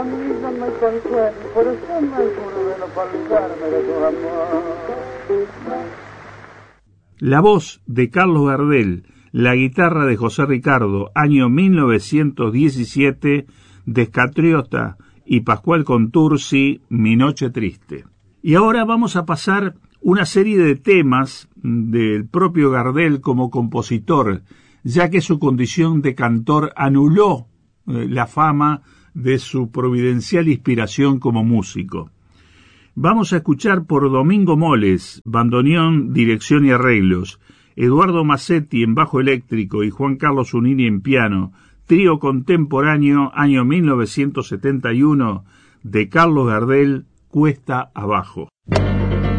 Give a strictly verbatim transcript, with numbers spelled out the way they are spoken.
A mí no me consuelo, por eso me juro de no olvidarme de tu amor. La voz de Carlos Gardel, la guitarra de José Ricardo, año mil novecientos diecisiete, de Scatriota y Pascual Contursi, Mi Noche Triste. Y ahora vamos a pasar una serie de temas del propio Gardel como compositor, ya que su condición de cantor anuló eh, la fama de su providencial inspiración como músico. Vamos a escuchar por Domingo Moles, bandoneón, dirección y arreglos, Eduardo Massetti en bajo eléctrico y Juan Carlos Unini en piano, trío contemporáneo, año mil novecientos setenta y uno, de Carlos Gardel, Cuesta Abajo.